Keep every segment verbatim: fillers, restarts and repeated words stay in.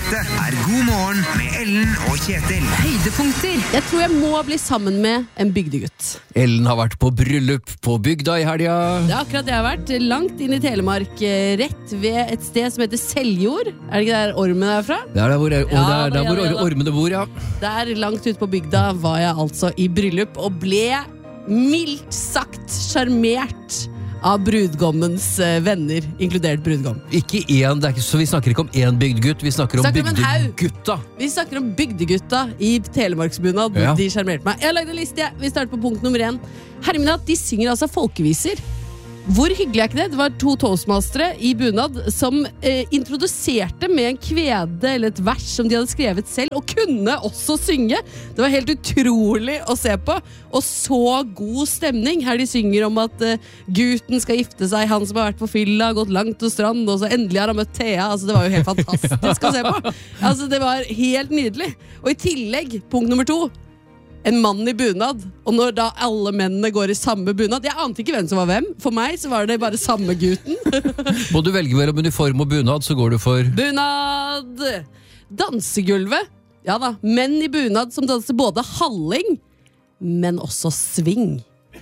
Dette er God morgen med Ellen og Kjetil. Høydepunkter. Jeg tror jeg må bli sammen med en bygdegutt. Ellen har vært på bryllup på bygda i helga. Det er akkurat det jeg har vært. Langt inn i Telemark, eh, rett ved et sted som heter Seljord. Er det ikke der ormen er fra? Det er der hvor, og Ja, det er da, der hvor ja, da, ja, da. ormene bor, ja. Der langt ute på bygda var jeg altså i bryllup og ble mildt sagt sjarmert av brudgommens eh, venner, inkludert brudgom. Ikke én, det er ikke, så vi snakker ikke om én bygdegutt, vi snakker om Snakker om en haug. bygdegutta. Vi snakker om bygdegutta i telemarksbunad. Ja. De sjarmerte meg. Jeg har lagd en liste, jeg. Vi starter på punkt nummer én. Herminat, de synger altså folkeviser. Hvor hyggelig er ikke det? Det var to toastmastere i bunad som eh, introduserte med en kvede eller et vers som de hadde skrevet selv, og kunne også synge. Det var helt utrolig å se på, og så god stemning. Her de synger om at eh, gutten skal gifte seg, han som har vært på fylla, gått langt og strand, og så endelig har han møtt Thea. Altså, det var jo helt fantastisk å se på. Altså, det var helt nydelig. Og i tillegg, punkt nummer to, en mann i bunad. Og når da alle mennene går i samme bunad, jeg ante ikke hvem som var hvem. For meg så var det bare samme gutten. Må du velge mellom uniform og bunad, så går du for Bunad! Dansegulvet. Ja da, menn i bunad som danser både halling, men også sving.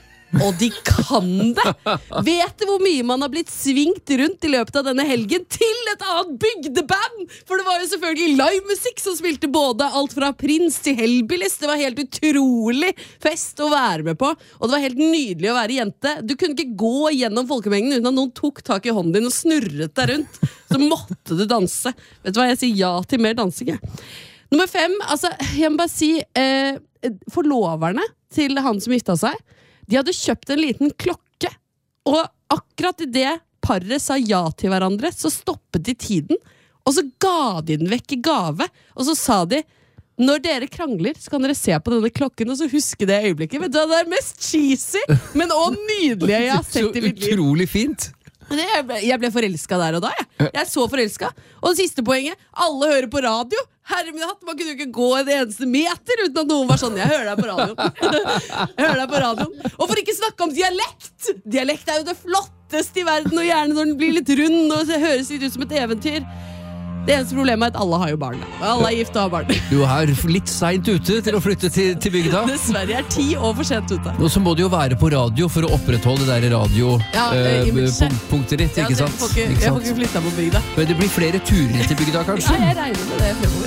Og de kan det! Vet du hvor mye man har blitt svingt rundt i løpet av denne helgen til et annet bygdeband? For det var jo selvfølgelig livemusikk som spilte både alt fra Prins til Hellbillies. Det var helt utrolig fest å være med på, og det var helt nydelig å være jente. Du kunne ikke gå gjennom folkemengden uten at noen tok tak i hånden din og snurret deg rundt. Så måtte du danse. Vet du hva, jeg sier ja til mer dansing, jeg. Nummer fem, altså, jeg må bare si eh, forloverne til han som gifta seg, de hadde kjøpt en liten klokke, og akkurat i det paret sa ja til hverandre, så stoppet de tiden, og så ga de den vekk i gave, og så sa de, når dere krangler, så kan dere se på denne klokken, og så huske det øyeblikket. Vet du hva, det er mest cheesy, men også nydelige jeg har sett i mitt liv. Så utrolig fint. Det, jeg, ble, jeg ble forelsket der og da, jeg. Jeg er så forelsket. Og det siste poenget, alle hører på radio. Herre min hatt, man kunne jo ikke gå en eneste meter uten at noen var sånn, jeg hører deg på radioen. Jeg hører deg på radioen. Og for ikke snakke om dialekt. Dialekt er jo det flotteste i verden, og gjerne når den blir litt rund og det høres litt ut som et eventyr. Det eneste problemet er at alle har jo barn. Og alle er gift og har barn. Du er litt sent ute til å flytte til, til bygda. Dessverre, jeg er ti år for sent ute. Og så må du jo være på radio for å opprettholde det der radiopunktet Ja, eh, imaget. punktet ditt, Ja, ikke så jeg sant? får ikke, Ikke jeg får sant? ikke flytta på bygda. Men det blir flere turer til bygda, kanskje? Ja, jeg regner med det fremover.